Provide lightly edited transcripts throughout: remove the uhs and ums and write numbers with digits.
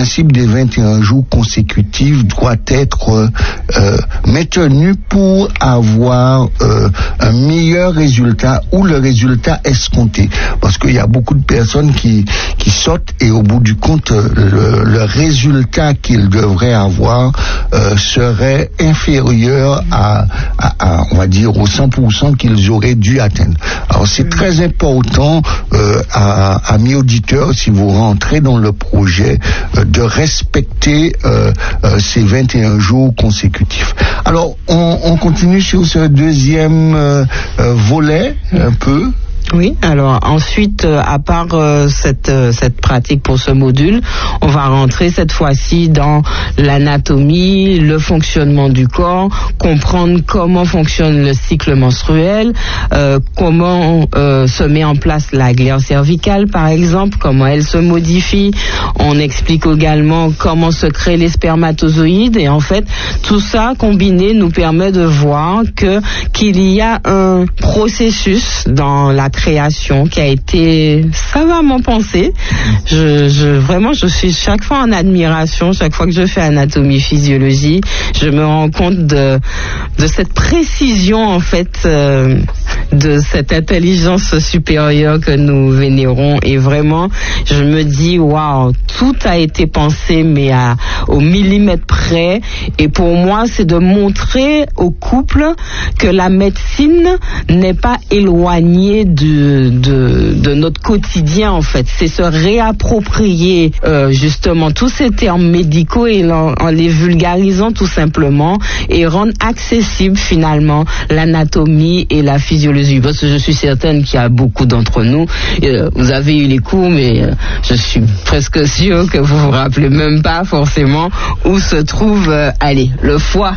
principe des 21 jours consécutifs doit être maintenu pour avoir un meilleur résultat ou le résultat escompté. Parce qu'il y a beaucoup de personnes qui sautent et au bout du compte, le résultat qu'ils devraient avoir serait inférieur à on va dire, aux 100% qu'ils auraient dû atteindre. Alors c'est très important, amis auditeurs, si vous rentrez dans le projet, de respecter ces 21 jours consécutifs. Alors on continue sur ce deuxième volet un peu. Oui, alors ensuite, à part cette pratique pour ce module, on va rentrer cette fois-ci dans l'anatomie, le fonctionnement du corps, comprendre comment fonctionne le cycle menstruel, comment se met en place la glaire cervicale, par exemple, comment elle se modifie. On explique également comment se créent les spermatozoïdes, et en fait, tout ça combiné nous permet de voir qu'il y a un processus dans la création qui a été savamment pensé. Vraiment, je suis chaque fois en admiration, chaque fois que je fais anatomie, physiologie, je me rends compte de cette précision, en fait, de cette intelligence supérieure que nous vénérons, et vraiment, je me dis, waouh, tout a été pensé, mais au millimètre près, et pour moi, c'est de montrer au couple que la médecine n'est pas éloignée de notre quotidien, en fait. C'est se réapproprier justement tous ces termes médicaux et en les vulgarisant tout simplement, et rendre accessible finalement l'anatomie et la physiologie. Parce que je suis certaine qu'il y a beaucoup d'entre nous, vous avez eu les cours, mais je suis presque sûre que vous vous rappelez même pas forcément où se trouve le foie.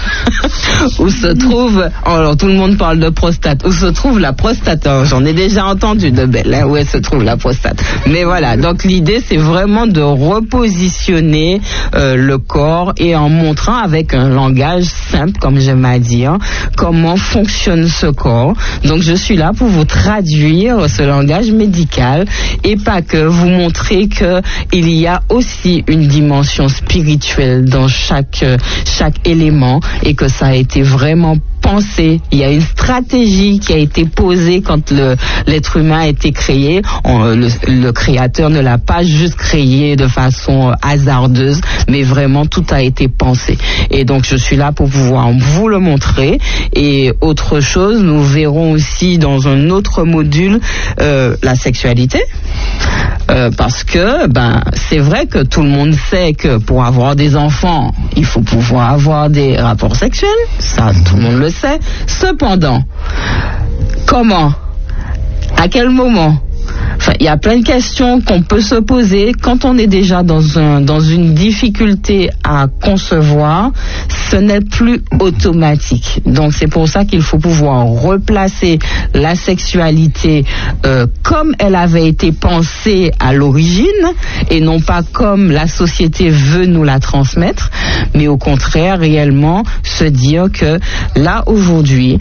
Où se trouve, alors tout le monde parle de prostate, où se trouve la prostate, j'en ai déjà entendu de belle, où elle se trouve la prostate, mais voilà, donc l'idée c'est vraiment de repositionner le corps, et en montrant avec un langage simple, comme j'aime à dire, comment fonctionne ce corps. Donc je suis là pour vous traduire ce langage médical, et pas que, vous montrer que il y a aussi une dimension spirituelle dans chaque élément, et que ça a été vraiment pensé. Il y a une stratégie qui a été posée quand l'être humain a été créé. Le créateur ne l'a pas juste créé de façon hasardeuse, mais vraiment tout a été pensé. Et donc je suis là pour pouvoir vous le montrer. Et autre chose, nous verrons aussi dans un autre module la sexualité. Parce que c'est vrai que tout le monde sait que pour avoir des enfants, il faut pouvoir avoir des rapports sexuels. Ça, tout le monde le sait. Cependant, comment? À quel moment? Enfin, il y a plein de questions qu'on peut se poser quand on est déjà dans une difficulté à concevoir. Ce n'est plus automatique. Donc c'est pour ça qu'il faut pouvoir replacer la sexualité comme elle avait été pensée à l'origine, et non pas comme la société veut nous la transmettre, mais au contraire réellement se dire que là aujourd'hui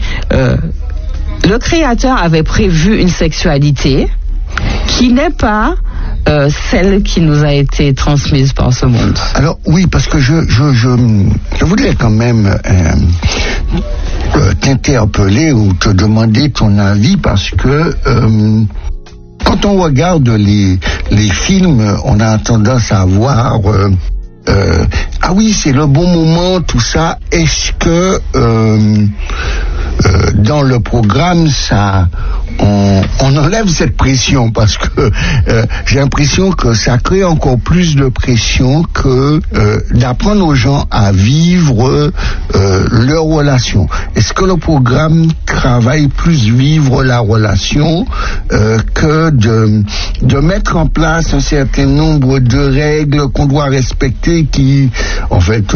le créateur avait prévu une sexualité qui n'est pas celle qui nous a été transmise par ce monde. Alors oui, parce que je voudrais quand même t'interpeller ou te demander ton avis, parce que quand on regarde les films, on a tendance à voir ah oui, c'est le bon moment, tout ça. Est-ce que dans le programme, on enlève cette pression, parce que j'ai l'impression que ça crée encore plus de pression que d'apprendre aux gens à vivre leur relation. Est-ce que le programme travaille plus vivre la relation que de mettre en place un certain nombre de règles qu'on doit respecter, qui en fait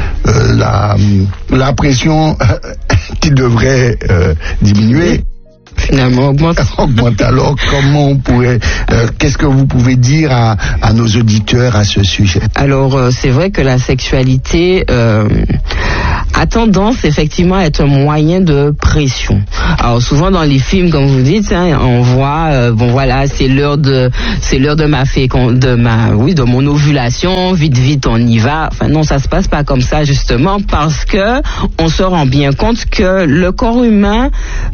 la pression qui devrait diminuer finalement augmente. Alors comment on pourrait qu'est-ce que vous pouvez dire à nos auditeurs à ce sujet? Alors c'est vrai que la sexualité a tendance effectivement à être un moyen de pression. Alors souvent dans les films, comme vous dites, on voit, bon voilà, c'est l'heure de mon ovulation, vite on y va. Enfin non, ça se passe pas comme ça justement parce que on se rend bien compte que le corps humain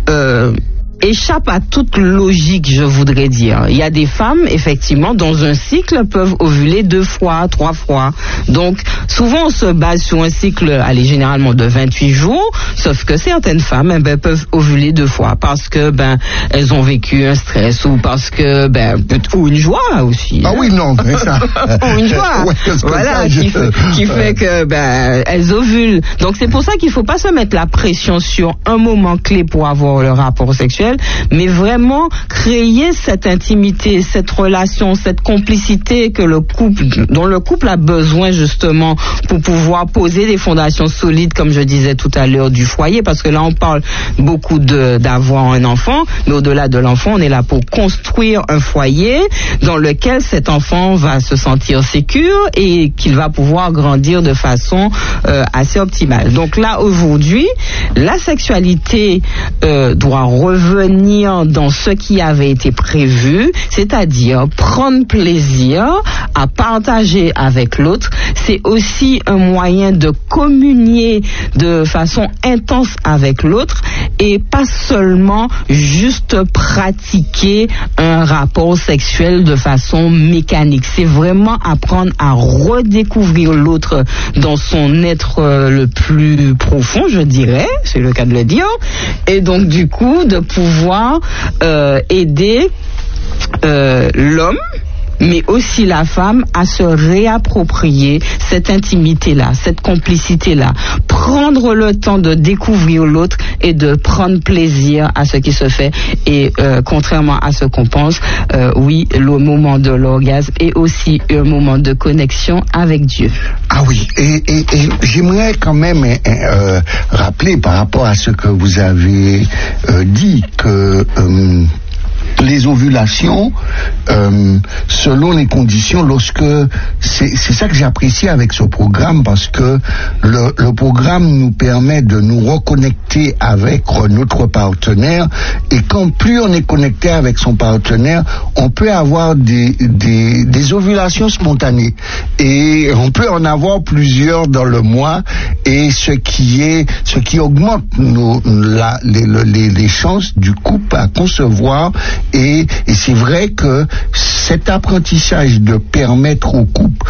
échappe à toute logique, je voudrais dire. Il y a des femmes, effectivement, dans un cycle, peuvent ovuler 2 fois, 3 fois. Donc, souvent, on se base sur un cycle, généralement de 28 jours, sauf que certaines femmes, peuvent ovuler 2 fois parce que, elles ont vécu un stress ou parce que, ou une joie aussi. Ah oui, non, mais ça. Ou une joie. Ouais, voilà, qui fait que, elles ovulent. Donc, c'est pour ça qu'il faut pas se mettre la pression sur un moment clé pour avoir le rapport sexuel, mais vraiment créer cette intimité, cette relation, cette complicité dont le couple a besoin justement pour pouvoir poser des fondations solides, comme je disais tout à l'heure, du foyer, parce que là on parle beaucoup d'avoir un enfant, mais au-delà de l'enfant, on est là pour construire un foyer dans lequel cet enfant va se sentir sécure et qu'il va pouvoir grandir de façon assez optimale. Donc là aujourd'hui, la sexualité doit revenir dans ce qui avait été prévu, c'est-à-dire prendre plaisir à partager avec l'autre. C'est aussi un moyen de communier de façon intense avec l'autre et pas seulement juste pratiquer un rapport sexuel de façon mécanique. C'est vraiment apprendre à redécouvrir l'autre dans son être le plus profond, je dirais, c'est le cas de le dire, et donc du coup de pouvoir aider l'homme, mais aussi la femme, à se réapproprier cette intimité-là, cette complicité-là, prendre le temps de découvrir l'autre et de prendre plaisir à ce qui se fait. Et contrairement à ce qu'on pense, oui, le moment de l'orgasme est aussi un moment de connexion avec Dieu. Ah oui, et j'aimerais quand même rappeler par rapport à ce que vous avez dit que les ovulations, selon les conditions, c'est ça que j'apprécie avec ce programme, parce que le programme nous permet de nous reconnecter avec notre partenaire, et quand plus on est connecté avec son partenaire, on peut avoir des ovulations spontanées, et on peut en avoir plusieurs dans le mois, et ce qui augmente les chances du couple à concevoir. Et c'est vrai que cet apprentissage de permettre au couple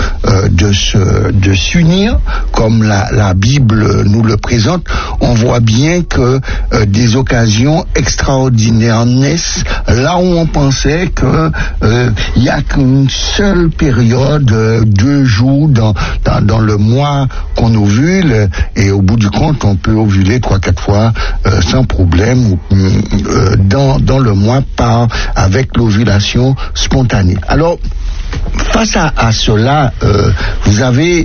de s'unir, comme la Bible nous le présente, on voit bien que des occasions extraordinaires naissent là où on pensait que il y a qu'une seule période, 2 jours dans le mois qu'on ovule, et au bout du compte on peut ovuler 3-4 fois sans problème dans le mois avec l'ovulation spontanée. Alors, face à cela, vous avez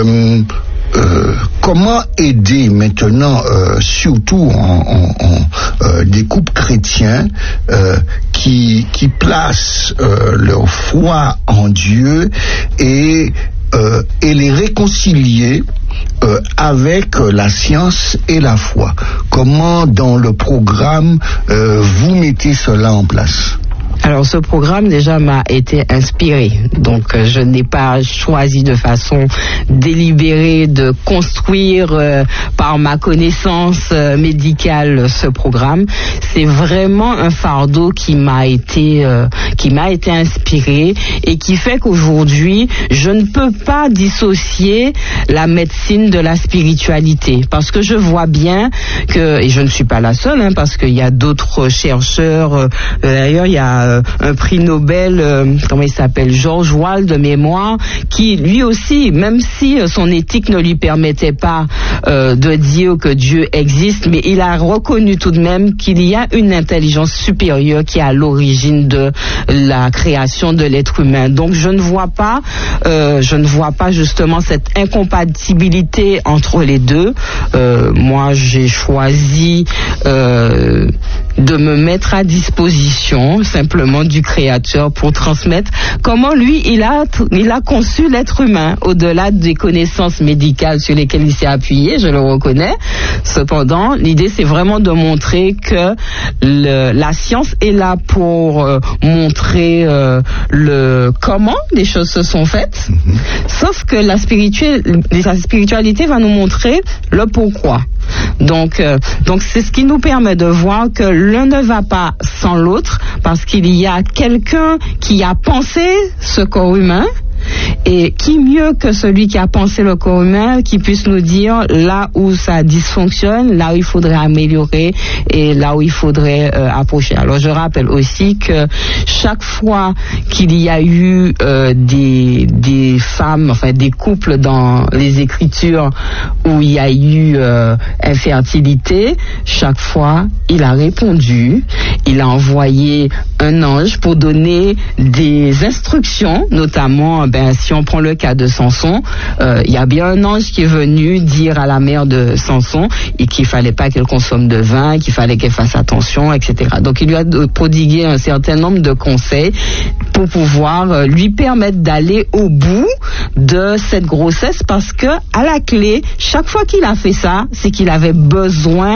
comment aider maintenant, surtout des couples chrétiens qui placent leur foi en Dieu et les réconcilier avec la science et la foi. Comment dans le programme vous mettez cela en place? Alors ce programme déjà m'a été inspiré, donc je n'ai pas choisi de façon délibérée de construire par ma connaissance médicale ce programme. C'est vraiment un fardeau qui m'a été inspiré et qui fait qu'aujourd'hui je ne peux pas dissocier la médecine de la spiritualité, parce que je vois bien que, et je ne suis pas la seule, parce qu'il y a d'autres chercheurs, d'ailleurs il y a un prix Nobel, comment il s'appelle, George Wald de mémoire, qui lui aussi, même si son éthique ne lui permettait pas de dire que Dieu existe, mais il a reconnu tout de même qu'il y a une intelligence supérieure qui est à l'origine de la création de l'être humain. Donc je ne vois pas justement cette incompatibilité entre les deux. Moi j'ai choisi de me mettre à disposition simplement simplement du Créateur pour transmettre comment lui, il a conçu l'être humain, au-delà des connaissances médicales sur lesquelles il s'est appuyé, je le reconnais. Cependant, l'idée, c'est vraiment de montrer que la science est là pour montrer comment les choses se sont faites, sauf que la spiritualité va nous montrer le pourquoi. Donc c'est ce qui nous permet de voir que l'un ne va pas sans l'autre, parce qu'il y a quelqu'un qui a pensé ce corps humain. Et qui mieux que celui qui a pensé le corps humain, qui puisse nous dire là où ça dysfonctionne, là où il faudrait améliorer et là où il faudrait approcher. Alors je rappelle aussi que chaque fois qu'il y a eu des femmes, enfin des couples dans les Écritures où il y a eu infertilité, chaque fois il a répondu, il a envoyé un ange pour donner des instructions, notamment si on prend le cas de Samson, il y a bien un ange qui est venu dire à la mère de Samson qu'il fallait pas qu'elle consomme de vin, qu'il fallait qu'elle fasse attention, etc. Donc il lui a prodigué un certain nombre de conseils pour pouvoir lui permettre d'aller au bout de cette grossesse, parce que à la clé, chaque fois qu'il a fait ça, c'est qu'il avait besoin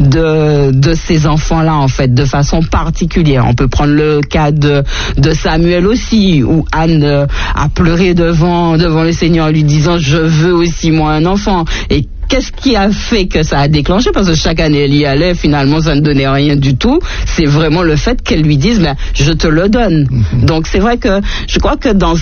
de ces enfants-là, en fait, de façon particulière. On peut prendre le cas de Samuel aussi, où Anne a pleuré devant le Seigneur en lui disant « Je veux aussi moi un enfant ». Et qu'est-ce qui a fait que ça a déclenché? Parce que chaque année elle y allait, finalement ça ne donnait rien du tout. C'est vraiment le fait qu'elle lui dise je te le donne. Donc c'est vrai que je crois que dans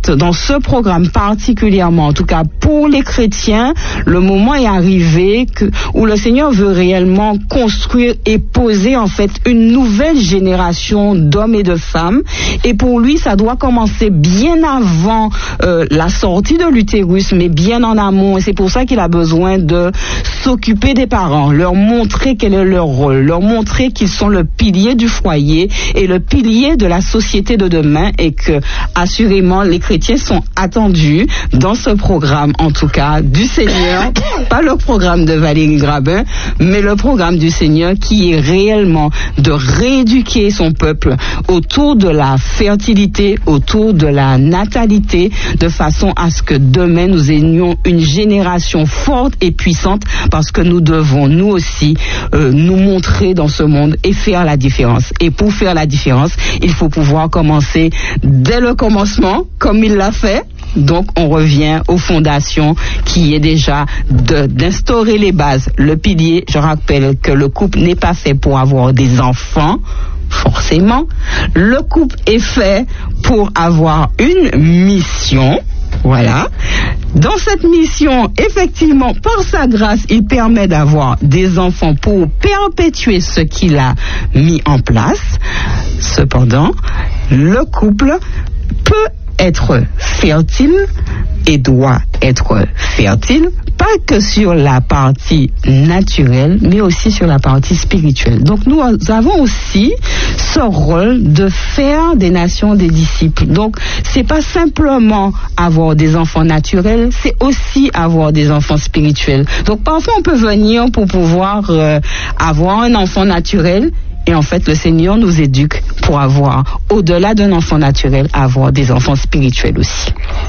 ce programme particulièrement, en tout cas pour les chrétiens, le moment est arrivé où le Seigneur veut réellement construire et poser en fait une nouvelle génération d'hommes et de femmes. Et pour lui, ça doit commencer bien avant la sortie de l'utérus, mais bien en amont. Et c'est pour ça qu'il a besoin de s'occuper des parents, leur montrer quel est leur rôle, leur montrer qu'ils sont le pilier du foyer et le pilier de la société de demain, et que assurément les chrétiens sont attendus dans ce programme, en tout cas du Seigneur, pas le programme de Valérie Grabin, mais le programme du Seigneur qui est réellement de rééduquer son peuple autour de la fertilité, autour de la natalité, de façon à ce que demain nous ayons une génération forte et puissante, parce que nous devons nous aussi nous montrer dans ce monde et faire la différence. Et pour faire la différence, il faut pouvoir commencer dès le commencement, comme il l'a fait. Donc on revient aux fondations, qui est déjà d'instaurer les bases, le pilier. Je rappelle que le couple n'est pas fait pour avoir des enfants, forcément. Le couple est fait pour avoir une mission. Voilà. Dans cette mission, effectivement, par sa grâce, il permet d'avoir des enfants pour perpétuer ce qu'il a mis en place. Cependant, le couple peut être fertile et doit être fertile, pas que sur la partie naturelle, mais aussi sur la partie spirituelle. Donc nous avons aussi ce rôle de faire des nations des disciples. Donc c'est pas simplement avoir des enfants naturels, c'est aussi avoir des enfants spirituels. Donc parfois on peut venir pour pouvoir avoir un enfant naturel, et en fait, le Seigneur nous éduque pour avoir, au-delà d'un enfant naturel, avoir des enfants spirituels aussi.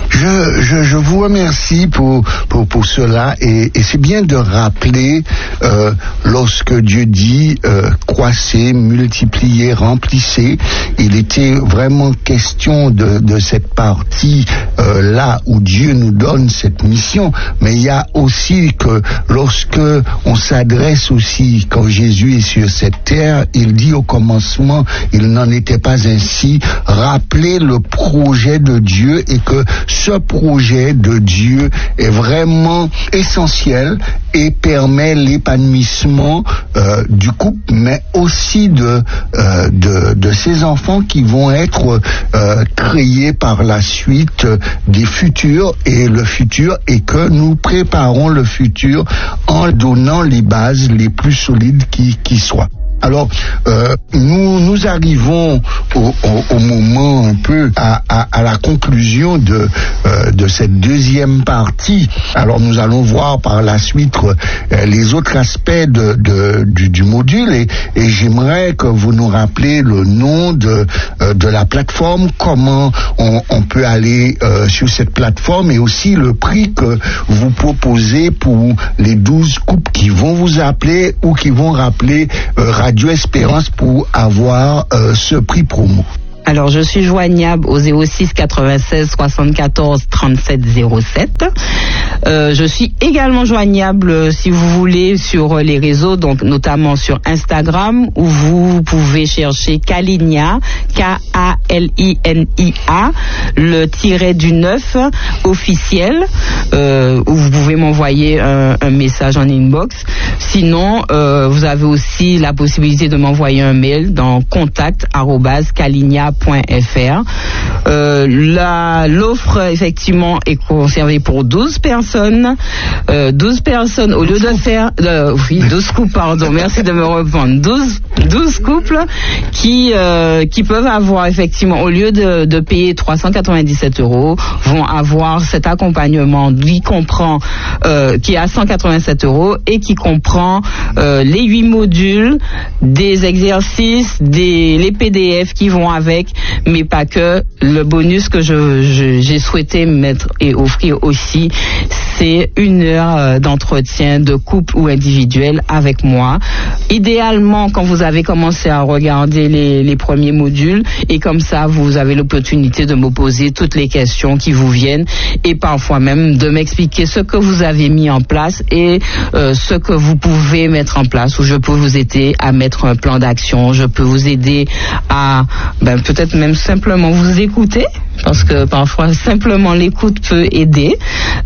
Je vous remercie pour cela, et c'est bien de rappeler lorsque Dieu dit croissez, multipliez, remplissez, il était vraiment question de cette partie là où Dieu nous donne cette mission, mais il y a aussi que lorsque on s'adresse aussi, quand Jésus est sur cette terre, il dit au commencement, il n'en était pas ainsi. Rappelez le projet de Dieu, et que ce projet de Dieu est vraiment essentiel et permet l'épanouissement du couple, mais aussi de ces enfants qui vont être créés par la suite des futurs, et le futur, et que nous préparons le futur en donnant les bases les plus solides qui soient. Alors, nous arrivons au moment un peu à la conclusion de cette deuxième partie. Alors, nous allons voir par la suite les autres aspects du module et j'aimerais que vous nous rappeliez le nom de la plateforme, comment on peut aller sur cette plateforme et aussi le prix que vous proposez pour les 12 couples qui vont vous appeler ou qui vont rappeler Radio Espérance pour avoir ce prix promo. Alors, je suis joignable au 06 96 74 37 07. Je suis également joignable, si vous voulez, sur les réseaux, donc notamment sur Instagram, où vous pouvez chercher Kalinia, K-A-L-I-N-I-A, le tiret du 9 officiel, où vous pouvez m'envoyer un message en inbox. Sinon, vous avez aussi la possibilité de m'envoyer un mail dans contact@kalinia.fr. L'offre effectivement est conservée pour 12 personnes. 12 personnes au lieu de faire 12 couples, pardon, merci de me reprendre. 12 couples qui peuvent avoir effectivement, au lieu de payer 397 €, vont avoir cet accompagnement qui comprend qui est à 187 € et qui comprend les 8 modules, des exercices, les PDF qui vont avec, mais pas que. Le bonus que j'ai souhaité mettre et offrir aussi, c'est 1 heure d'entretien de couple ou individuel avec moi. Idéalement, quand vous avez commencé à regarder les premiers modules, et comme ça, vous avez l'opportunité de me poser toutes les questions qui vous viennent et parfois même de m'expliquer ce que vous avez mis en place et ce que vous pouvez mettre en place, où je peux vous aider à mettre un plan d'action, je peux vous aider à peut-être même simplement vous écouter, parce que parfois simplement l'écoute peut aider.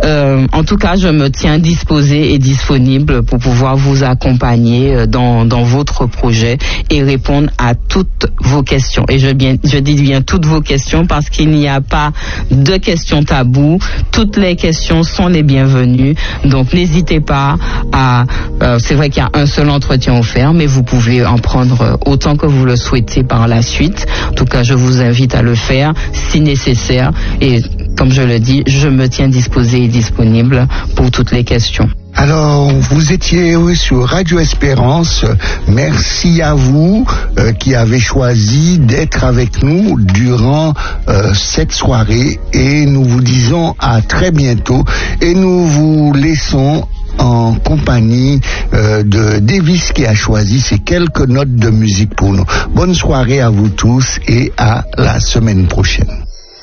En tout cas, je me tiens disposée et disponible pour pouvoir vous accompagner dans votre projet et répondre à toutes vos questions. Et je dis bien toutes vos questions, parce qu'il n'y a pas de questions taboues. Toutes les questions sont les bienvenues. Donc n'hésitez pas à... c'est vrai qu'il y a un seul entretien offert, mais vous pouvez en prendre autant que vous le souhaitez par la suite. En tout cas, je vous invite à le faire si nécessaire. Et comme je le dis, je me tiens disposée et disponible pour toutes les questions. Alors, vous étiez sur Radio Espérance. Merci à vous qui avez choisi d'être avec nous durant cette soirée. Et nous vous disons à très bientôt. Et nous vous laissons en compagnie de Davis qui a choisi ces quelques notes de musique pour nous. Bonne soirée à vous tous et à la semaine prochaine.